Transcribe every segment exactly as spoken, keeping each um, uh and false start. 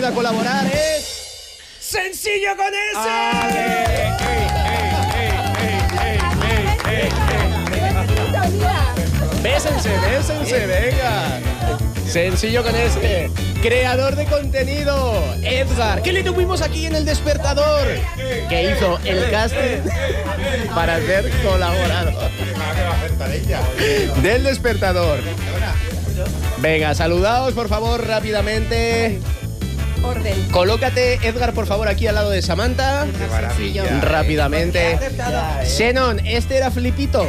venido a colaborar es... ¡Sencillo con ese! Ah, ey, ey, ey, ey, ey, ey. Bésense, bésense, venga. Sencillo con ese. Creador de contenido, Edgar. ¿Qué le tuvimos aquí en El Despertador? Que hizo el casting para ser colaborador del Despertador. Venga, saludaos por favor rápidamente. Orden. Colócate, Edgar, por favor, aquí al lado de Samantha. Qué maravilla. Rápidamente. Xenon, este era Flipito.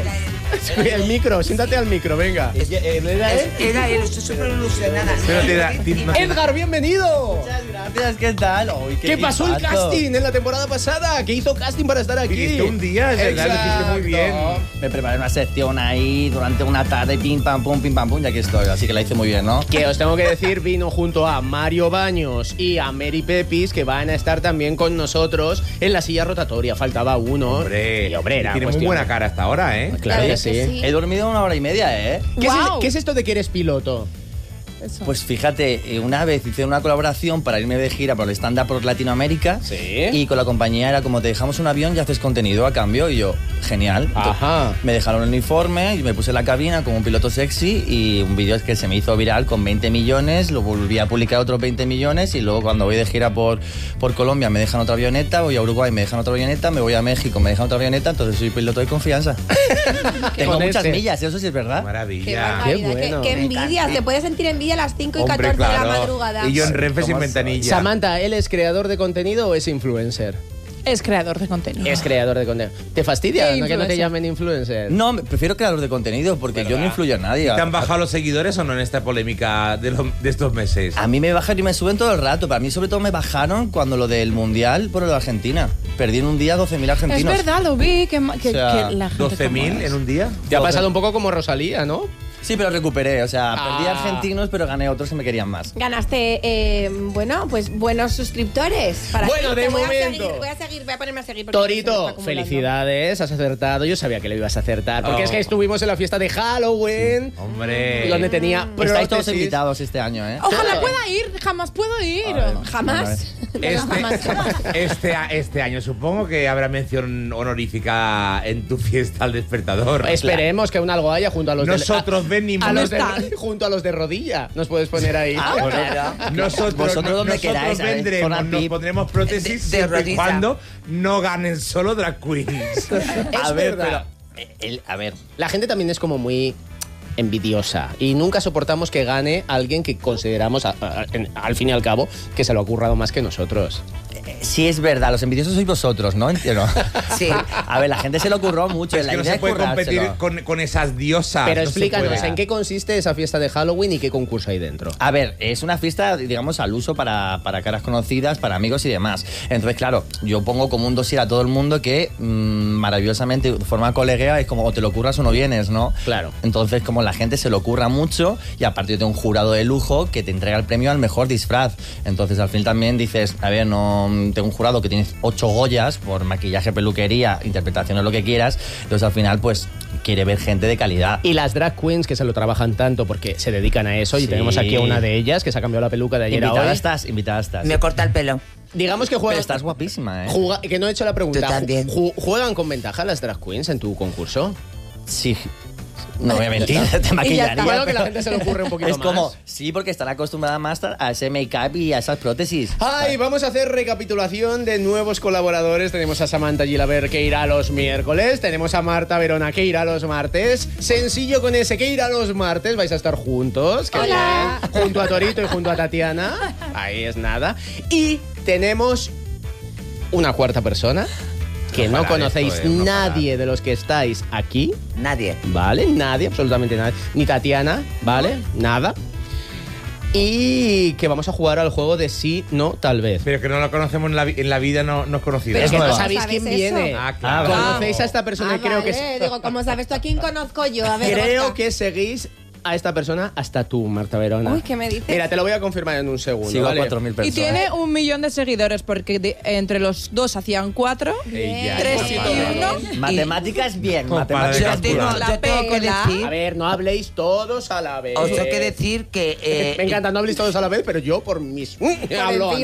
El micro, siéntate al micro, venga. Era él, era él, estoy súper ilusionada. Pero te da- ti- no te- Edgar, bienvenido. Muchas gracias, ¿qué tal? Uy, ¿Qué pasó el equipazo. casting en la temporada pasada? ¿Qué hizo casting para estar aquí? Viniste un día, es verdad, lo hiciste muy bien. Me preparé una sección ahí durante una tarde, pim pam pum, pim pam pum, y aquí estoy, así que la hice muy bien, ¿no? Que os tengo que decir, vino junto a Mario Baños y a Mary Pepis, que van a estar también con nosotros en la silla rotatoria. Faltaba uno. Hombre, y hombre, era tiene muy cuestión- buena cara hasta ahora, ¿eh? Claro que sí. He dormido una hora y media, ¿eh? ¿Qué, Guau. es, ¿Qué es esto de que eres piloto? Pues fíjate, eh, una vez hice una colaboración para irme de gira por el stand-up por Latinoamérica. Sí. Y con la compañía era como, te dejamos un avión y haces contenido a cambio. Y yo, genial. Entonces, Ajá. me dejaron el uniforme y me puse en la cabina como un piloto sexy y un vídeo que se me hizo viral con veinte millones, lo volví a publicar otros veinte millones y luego cuando voy de gira por, por Colombia me dejan otra avioneta, voy a Uruguay me dejan otra avioneta, me voy a México me dejan otra avioneta, entonces soy piloto de confianza. Tengo Con muchas ese. millas, eso sí es verdad. Qué Maravilla. barbaridad, qué, bueno. qué Me envidia. encanta. Se puede sentir envidia a las cinco y Hombre, catorce de la claro. madrugada. Y yo en Renfe sin ¿Cómo soy? ventanilla. Samantha, ¿él es creador de contenido o es influencer? Es creador de contenido. Es creador de contenido. ¿Te fastidia ¿Qué no, que no te influencer? llamen influencer? No, me- prefiero creador de contenido porque yo no influyo en nadie. ¿Te han bajado los seguidores o no en esta polémica de, los- de estos meses? A mí me bajan y me suben todo el rato, pero a mí sobre todo me bajaron cuando lo del Mundial por lo de Argentina. Perdí en un día doce mil Es argentinos. verdad, lo vi, que, ma- que, O sea, que la gente ¿doce mil como es. en un día? Te ha pasado un poco como Rosalía, ¿no? Sí, pero recuperé, o sea, perdí Ah. argentinos, pero gané otros que me querían más. Ganaste, eh, bueno, pues buenos suscriptores. Para Bueno, ti. de Te voy momento. A seguir, voy a seguir, voy a ponerme a seguir. porque se me Torito, está acumulando. felicidades, has acertado. Yo sabía que lo ibas a acertar. Porque Oh. es que estuvimos en la fiesta de Halloween, Hombre. donde tenía Estáis todos prótesis. invitados este año, ¿eh? Ojalá pueda ir, jamás puedo ir. Jamás. Este, Jamás, jamás. este, este año supongo que habrá mención honorífica en tu fiesta al despertador. Esperemos que un algo haya junto a los Nosotros de, venimos. a los de, están? junto a los de rodilla. Nos puedes poner ahí. Ah, bueno, Nosotros, Vosotros donde nosotros queráis, ¿sabes? vendremos, Zona nos V I P. pondremos prótesis De- de siempre y rodilla. cuando no ganen solo drag queens. Es a ver, verdad. pero. eh, el- a ver. La gente también es como muy envidiosa y nunca soportamos que gane alguien que consideramos, a- a- en- al fin y al cabo, que se lo ha currado más que nosotros. eh, Sí es verdad, los envidiosos sois vosotros, ¿no? Entiendo. Sí. A ver, la gente se lo curró mucho. Es la que no idea se es puede competir currárselo. con, con esas diosas. Pero no se explícanos, puede. ¿en qué consiste esa fiesta de Halloween y qué concurso hay dentro? A ver, es una fiesta, digamos, al uso para, para caras conocidas, para amigos y demás. Entonces, claro, yo pongo como un dossier a todo el mundo que mmm, maravillosamente, de forma coleguea, es como o te lo curras o no vienes, ¿no? Claro. Entonces, como la gente se lo curra mucho y aparte yo tengo un jurado de lujo que te entrega el premio al mejor disfraz. Entonces, al fin también dices, a ver, no tengo un jurado que tiene ocho Goyas por maquillaje, peluquería, interpretación o lo que quieras. Entonces, al final, pues, quiere ver gente de calidad. Y las drag queens que se lo trabajan tanto porque se dedican a eso, y Sí. tenemos aquí a una de ellas que se ha cambiado la peluca de ayer a Invitada hoy. estás, invitada estás. Me corta el pelo. Digamos que Pero juegan... estás guapísima, ¿eh? juga- que no he hecho la pregunta. Tú también. Ju- ¿Juegan con ventaja las drag queens en tu concurso? Sí. No voy a mentir, te está. maquillaría. Bueno, que la pero gente se le ocurre un poquito es más. como, sí, porque están acostumbradas más a ese make-up y a esas prótesis. Ay, vamos a hacer recapitulación de nuevos colaboradores. Tenemos a Samantha Gilaber, que irá los miércoles. Tenemos a Marta Verona, que irá los martes. Sencillo con ese, que irá los martes. Vais a estar juntos. Qué Hola. bien. Junto a Torito y junto a Tatiana. Ahí es nada. Y tenemos una cuarta persona que No no parar conocéis esto, eh, no nadie parar. de los que estáis aquí. Nadie. ¿Vale? Nadie, absolutamente nadie. Ni Tatiana, ¿vale? Nada. Y que vamos a jugar al juego de sí, no, tal vez. Pero que no lo conocemos en la, vi- en la vida, no nos conocido. Pero es que no nueva. sabéis ¿Sabes quién eso? viene. Ah, claro. Conocéis a esta persona Ah, y creo vale. que... Digo, ¿cómo sabes tú a quién conozco yo? A ver, Creo Gorka. que seguís a esta persona hasta tú, Marta Verona. Uy, ¿qué me dices? Mira, te lo voy a confirmar en un segundo, Sigo a ¿vale? cuatro mil Y personas. tiene un millón de seguidores porque de- entre los dos hacían cuatro, Ella, tres por y favor. uno. Matemáticas bien, Como para matemáticas de calcular. bien. Yo tengo, yo tengo que pela. decir, A ver, no habléis todos a la vez. os tengo que decir que eh, Me encanta, no habléis todos a la vez, pero yo por mis... Hablo a mí.